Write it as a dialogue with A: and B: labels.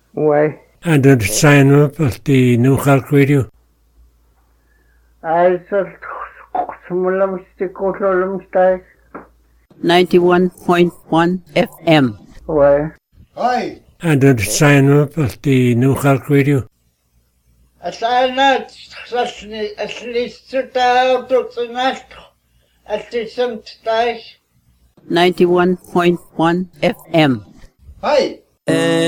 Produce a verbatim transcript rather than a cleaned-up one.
A: Ouais.
B: And the sign up of the New Halk Radio.
A: Also,
C: ninety-one point one F M.
A: Ouais.
D: Hi.
B: And the sign up of the New Halk Radio.
E: Asana sasni aslistuta tuxinasto aslisantai
C: ninety-one point one F M.
D: Hi.